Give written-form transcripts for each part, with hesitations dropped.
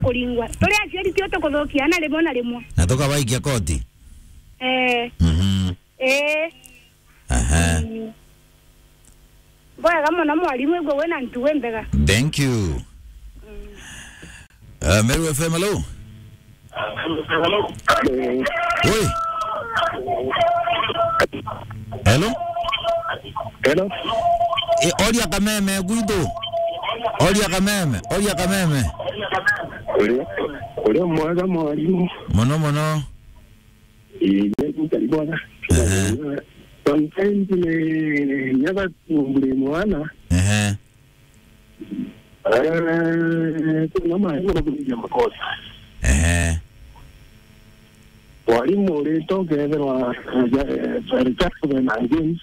kulingwa tole aciari tio tukuthukiana rimwe na rimwe na tukabaikia koti aha boya kama na mwalimu ego wena ntuwe mbega. Thank you. Meru FM, hello. Oi. Hello. Hello. Oria kameme guido. Oria kameme. Ule mwaga mwalimu. Mono. Bwana. Sometimes never tumbule mwana. Kuna mwalimu kuja makosa. Mwalimu ule togerwa serikali na ngeni.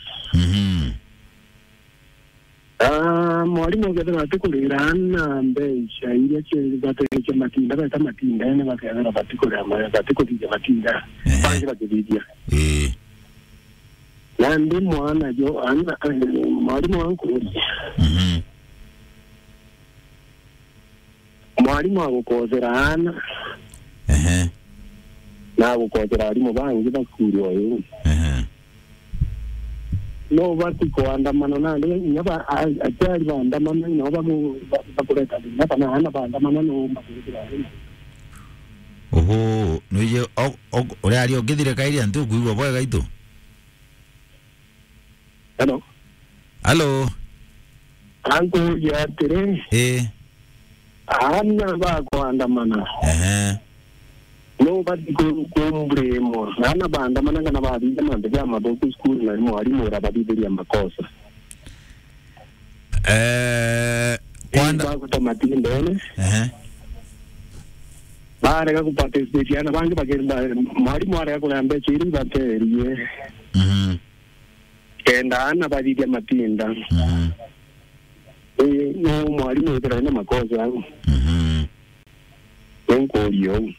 Mwalimu ngetera tukulirana mbesha ile che matinda bata matinda ene bakera batikulira batikulira matinda bangira kibidia nandi mwana jo ana mwalimu wangu mwalimu agukozera ana na agukozera alimu bangi bakulio yo no batiko andamana na nyaba atari bandamana no bakuleta nyaba na ana bandamana no bakuleta oho no ye ore ari ogithire kairi antu kuigwa boya gaito. Hello anko ya tere ana ba ko andamana no batiko kumbremo ana bandamana kana ba binde mande ya maboku school na mwalimu ra babidi ya makosa kwanda kutomatina ndone baada kuparticipate ana bangi bagenda mwalimu ara kulamba chiri baterie kenda ana babidi ya matinda no mwalimu era na makosa yangu yo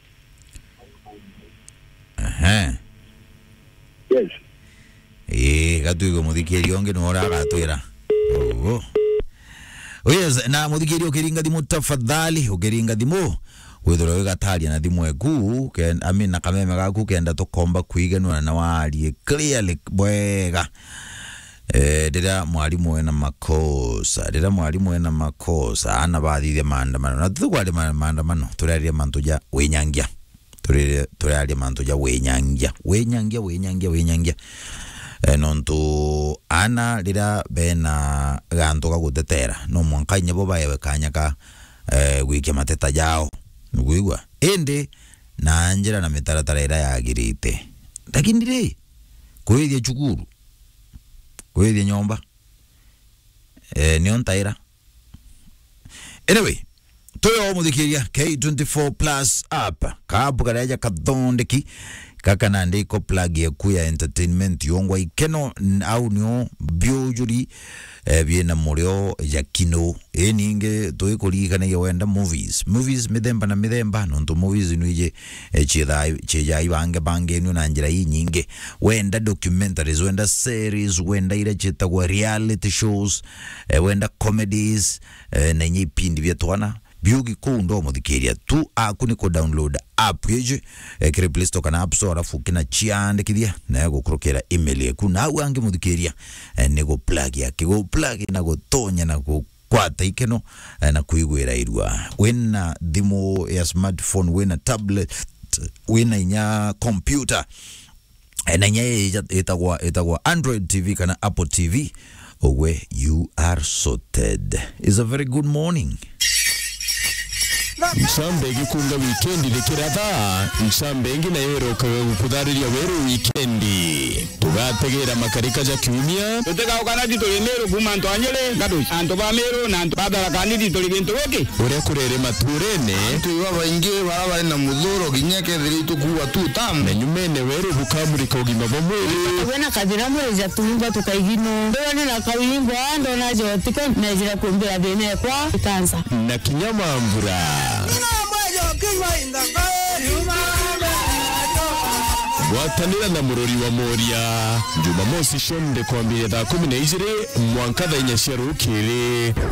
yes gatuigo muthikiri onge no ora gatwira yes na muthikiri ukiringa thimu tafadhali ukiringa thimu withoro wigataria na thimu eku amina kameme gaku kenda tukomba kuiganwa na wari clearly bwega dira mwalimu wena makosa ana bathithia maandamano na tukwali maandamano turaria mantuja wenyangia turaria mantuja wenyangia nontu ana dira bena ganto gagutetera no mwankanya bo baye kanyaka gwike mateta jao ngwigwa ende na njira na mitaratara ira yagirite lakini ri kwithia chukuru kwithia nyomba ni ontaira anyway toyo muthikiria K24 plus app kapu karaja kathondeki kaka na ndiko plug ya kuya entertainment yongwa ikeno au nyo biojuri biena murio ya kino eninge toikurikana ya wenda movies midemba nonto movies nuije cheja ibange nu na njira nyinge wenda documentaries wenda series wenda ira cheta kwa reality shows wenda comedies na nyipindi vya twana biugi kundo muthikiria tu akuniko download app yeje kire Play Store kana App Store arafu kina chiande kithia na gukurukira email yaku na wange muthikiria nego plug yake go plug na gotonya na kwata ikeno na kuigwira irwa wena thimu ya smartphone wena tablet wena nya computer na nya etagwa Android TV kana Apple TV owe you are sorted. It's a very good morning. Msambe gikunga weekendi lekirada msambe ngi na yero kudhariria weru weekendi tugategera makarika ja kiumia tutega ukana ditolendero bumanto anyele gado anto bamero na anto badala kanidi tolibento woke ore kurere maturene tuwa bainge baba na mudhoro ginyake dhiritu kuwa tu tam na nyumene weru bukamurika ogima bomwere wena kadira mweza tumba tukaigino ndo na kawingwa ndo na jotiko na jira kumbira bene kwa itanza na kinyama mbura watanira na murori wa moria Jumamosi shonde kwa mbili 12 mwankadha inyashia rukiri